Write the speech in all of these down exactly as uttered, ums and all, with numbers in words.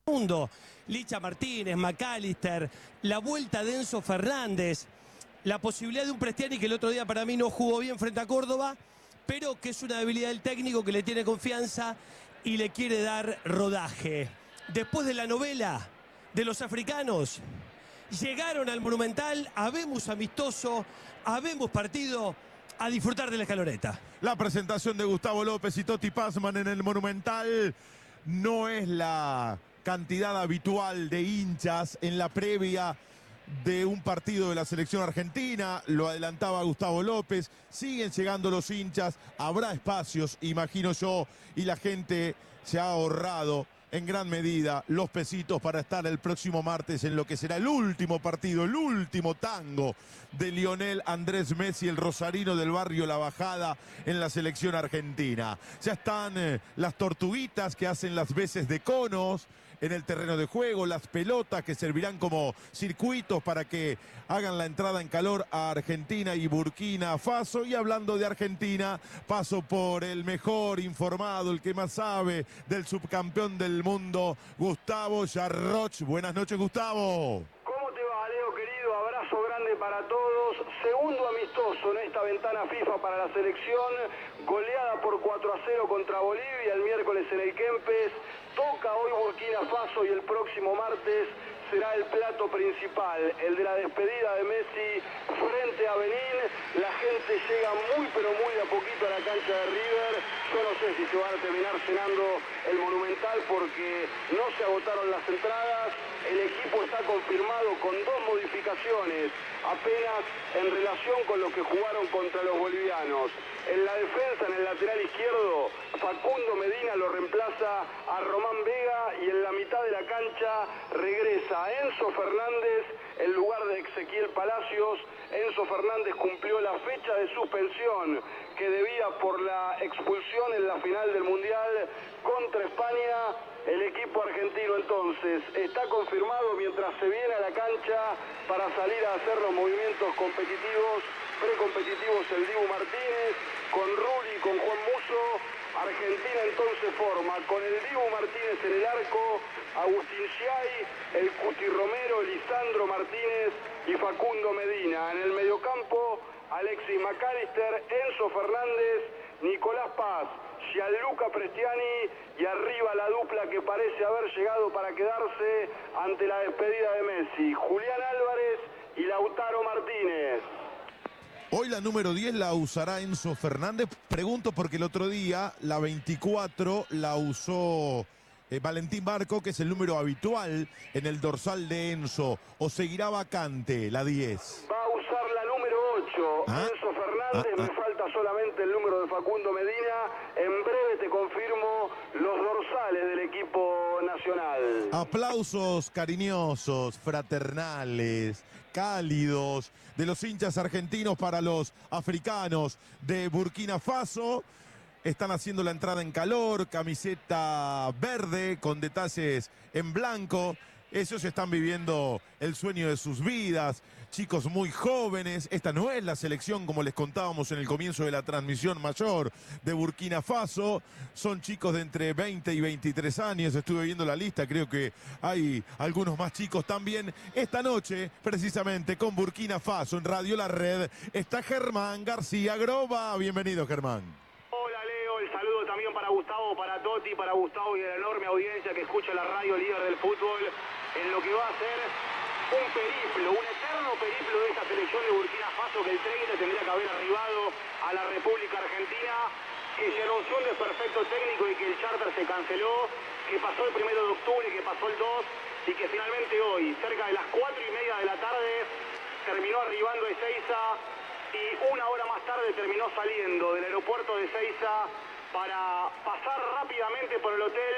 mundo. Licha Martínez, McAllister, la vuelta de Enzo Fernández, la posibilidad de un Prestiani que el otro día para mí no jugó bien frente a Córdoba, pero que es una debilidad del técnico que le tiene confianza y le quiere dar rodaje. Después de la novela de los africanos, llegaron al Monumental, habemos amistoso, habemos partido, a disfrutar de la escaloneta. La presentación de Gustavo López y Totti Pazman en el Monumental no es la cantidad habitual de hinchas en la previa de un partido de la selección argentina, lo adelantaba Gustavo López, siguen llegando los hinchas, habrá espacios, imagino yo, y la gente se ha ahorrado en gran medida los pesitos para estar el próximo martes en lo que será el último partido, el último tango de Lionel Andrés Messi, el rosarino del barrio La Bajada en la selección argentina. Ya están eh, las tortuguitas que hacen las veces de conos en el terreno de juego, las pelotas que servirán como circuitos para que hagan la entrada en calor a Argentina y Burkina Faso. Y hablando de Argentina, paso por el mejor informado, el que más sabe del subcampeón del mundo, Gustavo Yarroch. Buenas noches, Gustavo. ¿Cómo te va, Leo, querido? Abrazo grande para todos. Segundo amistoso en esta ventana FIFA para la selección. Goleada por cuatro a cero contra Bolivia el miércoles en el Kempes. Toca hoy Burkina Faso y el próximo martes será el plato principal, el de la despedida de Messi frente a Benín. La gente llega muy pero muy de a poquito a la cancha de River. Yo no sé si se van a terminar cenando el Monumental porque no se agotaron las entradas. El equipo está confirmado con dos modificaciones apenas en relación con los que jugaron contra los bolivianos. En la defensa, en el lateral izquierdo, Facundo Medina lo reemplaza a Román Vega y en la mitad de la cancha regresa Enzo Fernández en lugar de Ezequiel Palacios. Enzo Fernández cumplió la fecha de suspensión que debía por la expulsión en la final del Mundial contra España. El equipo argentino entonces está confirmado mientras se viene a la cancha para salir a hacer los movimientos competitivos, precompetitivos el Dibu Martínez, con Rulli, con Juan Musso. Argentina entonces forma con el Dibu Martínez en el arco, Agustín Schiai, el Cuti Romero, Lisandro Martínez y Facundo Medina. En el mediocampo, Alexis McAllister, Enzo Fernández, Nicolás Paz, Gianluca Prestiani y arriba la dupla que parece haber llegado para quedarse ante la despedida de Messi, Julián Álvarez y Lautaro Martínez. Hoy la número diez la usará Enzo Fernández. Pregunto porque el otro día la veinticuatro la usó eh, Valentín Barco, que es el número habitual en el dorsal de Enzo. ¿O seguirá vacante la diez? Va a usar la número ocho, ¿Ah? Enzo Fernández. Ah, ah. Me falta solamente el número de Facundo Medina. En breve te confirmo los dorsales del equipo nacional. Aplausos cariñosos, fraternales, cálidos de los hinchas argentinos para los africanos de Burkina Faso. Están haciendo la entrada en calor, camiseta verde con detalles en blanco. Ellos están viviendo el sueño de sus vidas, chicos muy jóvenes. Esta no es la selección, como les contábamos en el comienzo de la transmisión, mayor de Burkina Faso. Son chicos de entre veinte y veintitrés años. Estuve viendo la lista, creo que hay algunos más chicos también. Esta noche, precisamente con Burkina Faso, en Radio La Red, está Germán García Groba. Bienvenido, Germán. Hola, Leo, el saludo también para Gustavo, para Totti, para Gustavo y la enorme audiencia que escucha la radio líder del fútbol en lo que va a ser un periplo, un eterno periplo de esta selección de Burkina Faso que el treinta tendría que haber arribado a la República Argentina, que se anunció un desperfecto técnico y que el charter se canceló, que pasó el primero de octubre, que pasó el dos y que finalmente hoy, cerca de las cuatro y media de la tarde, terminó arribando a Ezeiza y una hora más tarde terminó saliendo del aeropuerto de Ezeiza para pasar rápidamente por el hotel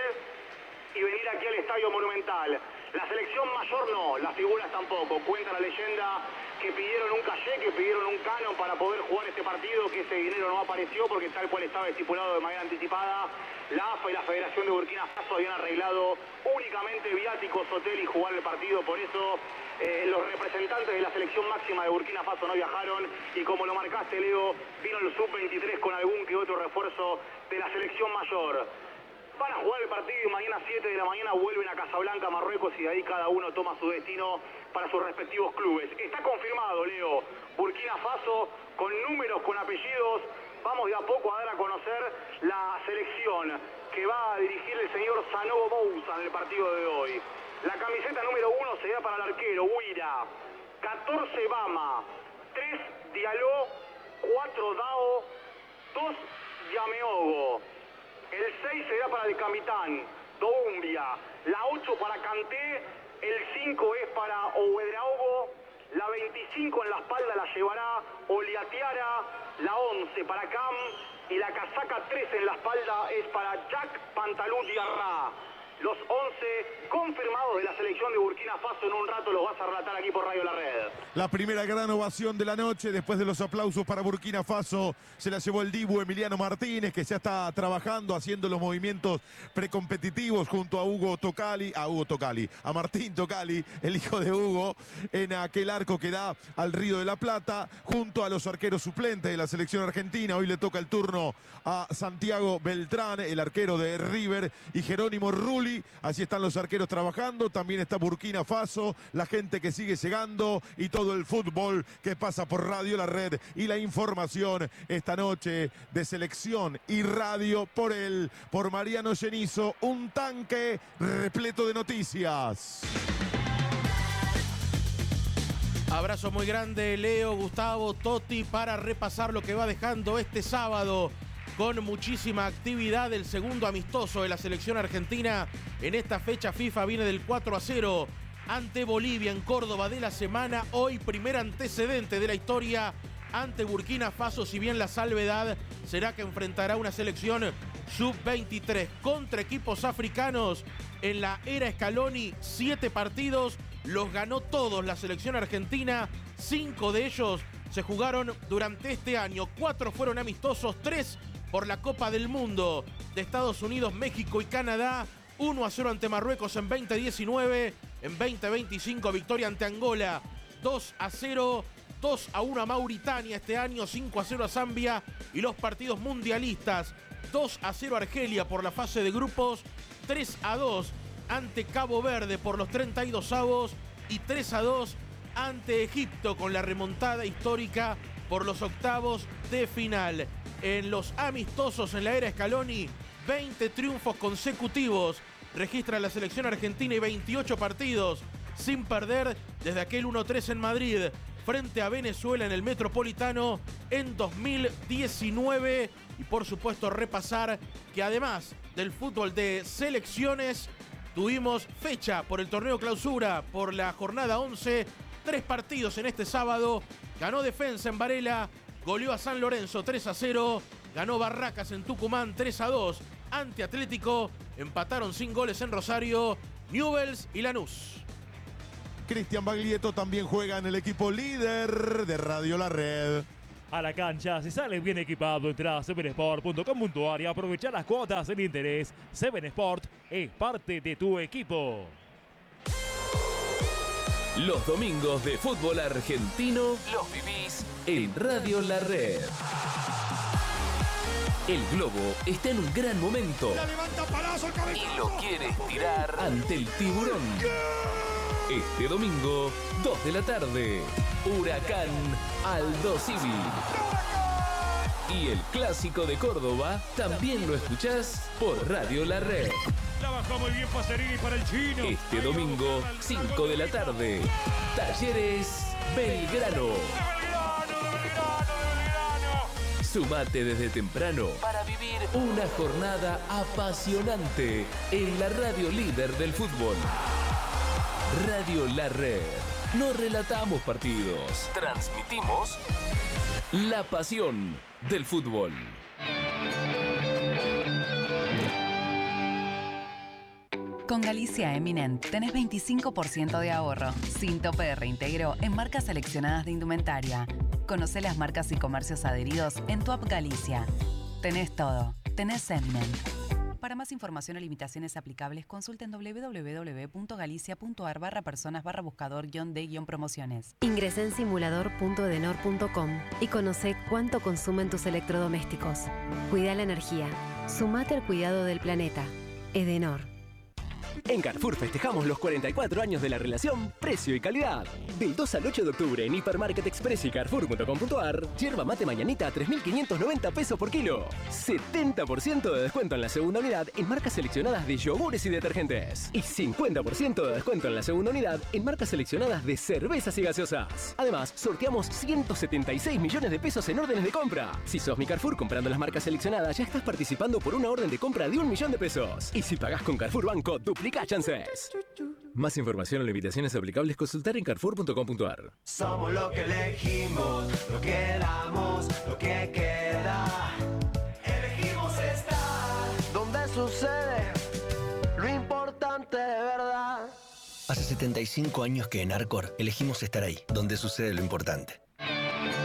y venir aquí al Estadio Monumental. La selección mayor no, las figuras tampoco. Cuenta la leyenda que pidieron un caché, que pidieron un canon para poder jugar este partido, que ese dinero no apareció porque tal cual estaba estipulado de manera anticipada. La A F A y la Federación de Burkina Faso habían arreglado únicamente viáticos, hotel y jugar el partido. Por eso eh, los representantes de la selección máxima de Burkina Faso no viajaron y como lo marcaste, Leo, vino el sub veintitrés con algún que otro refuerzo de la selección mayor. Van a jugar el partido y mañana siete de la mañana vuelven a Casablanca, Marruecos, y de ahí cada uno toma su destino para sus respectivos clubes. Está confirmado, Leo, Burkina Faso, con números, con apellidos. Vamos de a poco a dar a conocer la selección que va a dirigir el señor Sanogo Moussa en el partido de hoy. La camiseta número uno será para el arquero, Huira. catorce Bama, tres Diallo, cuatro Dao, dos Yameogo. El seis será para el capitán, Doumbia. La ocho para Kanté, el cinco es para Ouedraogo. La veinticinco en la espalda la llevará Oliatiara. La once para Cam. Y la casaca tres en la espalda es para Jack Pantalú Diarra. Los once confirmados de la selección de Burkina Faso. En un rato los vas a relatar aquí por Radio La Red. La primera gran ovación de la noche, después de los aplausos para Burkina Faso, se la llevó el Dibu Emiliano Martínez, que ya está trabajando, haciendo los movimientos precompetitivos junto a Hugo Tocali, a Hugo Tocali, a Martín Tocali, el hijo de Hugo, en aquel arco que da al Río de la Plata, junto a los arqueros suplentes de la selección argentina. Hoy le toca el turno a Santiago Beltrán, el arquero de River, y Jerónimo Rulli. Así están los arqueros trabajando. También está Burkina Faso, la gente que sigue llegando y todo el fútbol que pasa por Radio La Red y la información esta noche de selección y radio por él, por Mariano Cenizo, un tanque repleto de noticias. Abrazo muy grande, Leo, Gustavo, Totti, para repasar lo que va dejando este sábado con muchísima actividad. El segundo amistoso de la selección argentina en esta fecha FIFA viene del cuatro a cero ante Bolivia en Córdoba de la semana. Hoy primer antecedente de la historia ante Burkina Faso, si bien la salvedad será que enfrentará una selección sub veintitrés contra equipos africanos. En la era Scaloni, siete partidos, los ganó todos la selección argentina. Cinco de ellos se jugaron durante este año. Cuatro fueron amistosos, tres por la Copa del Mundo de Estados Unidos, México y Canadá. uno a cero ante Marruecos en veinte diecinueve. En veinte veinticinco, victoria ante Angola, dos a cero. dos a uno a Mauritania este año, cinco a cero a Zambia. Y los partidos mundialistas, dos a cero a Argelia por la fase de grupos, tres a dos ante Cabo Verde por los treinta y dos avos y tres a dos ante Egipto con la remontada histórica por los octavos de final. En los amistosos en la era Scaloni, veinte triunfos consecutivos registra la selección argentina y veintiocho partidos sin perder desde aquel uno tres en Madrid frente a Venezuela en el Metropolitano en dos mil diecinueve. Y por supuesto repasar que además del fútbol de selecciones, tuvimos fecha por el torneo clausura, por la jornada once, tres partidos en este sábado. Ganó Defensa en Varela, goleó a San Lorenzo tres a cero, ganó Barracas en Tucumán tres a dos ante Atlético, empataron sin goles en Rosario, Newell's y Lanús. Cristian Baglietto también juega en el equipo líder de Radio La Red. A la cancha, si sales bien equipado, entra a seven sport punto com punto a r y aprovechar las cuotas del interés. Seven Sport es parte de tu equipo. Los domingos de fútbol argentino los vivís en Radio La Red. El Globo está en un gran momento y lo quiere estirar ante el Tiburón. Este domingo, dos de la tarde, Huracán Aldo Civi. Y el Clásico de Córdoba también lo escuchás por Radio La Red. La bajó muy bien Pacerini para el chino. Este domingo, cinco de la tarde, Talleres Belgrano. Sumate desde temprano para vivir una jornada apasionante en la radio líder del fútbol. Radio La Red. No relatamos partidos, transmitimos la pasión del fútbol. Con Galicia Eminent tenés veinticinco por ciento de ahorro, sin tope de reintegro en marcas seleccionadas de indumentaria. Conocé las marcas y comercios adheridos en tu app Galicia. Tenés todo. Tenés Eminent. Para más información o limitaciones aplicables, consulten doble u doble u doble u punto galicia punto a r barra personas barra buscador guión de guión promociones. Ingresá en simulador punto denor punto com y conoce cuánto consumen tus electrodomésticos. Cuida la energía. Sumate al cuidado del planeta. Edenor. En Carrefour festejamos los cuarenta y cuatro años de la relación precio y calidad. Del dos al ocho de octubre en Hipermarket Express y Carrefour punto com punto ar, yerba mate mañanita a tres mil quinientos noventa pesos por kilo. setenta por ciento de descuento en la segunda unidad en marcas seleccionadas de yogures y detergentes. Y cincuenta por ciento de descuento en la segunda unidad en marcas seleccionadas de cervezas y gaseosas. Además, sorteamos ciento setenta y seis millones de pesos en órdenes de compra. Si sos mi Carrefour comprando las marcas seleccionadas, ya estás participando por una orden de compra de un millón de pesos. Y si pagás con Carrefour Banco, duplica chances. Más información o limitaciones aplicables, consultar en carrefour punto com punto ar. Somos lo que elegimos, lo que damos, lo que queda. Elegimos estar donde sucede lo importante de verdad. Hace setenta y cinco años que en Arcor elegimos estar ahí, donde sucede lo importante.